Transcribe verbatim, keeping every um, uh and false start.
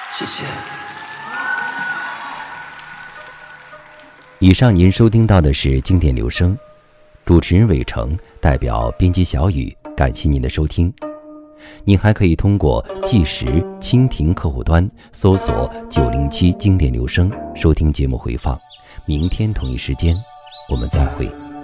谢谢。 以上您收听到的是经典留声，主持人伟成，代表编辑小雨，感谢您的收听。您还可以通过计时蜻蜓客户端搜索九零七经典留声收听节目回放。明天同一时间我们再会。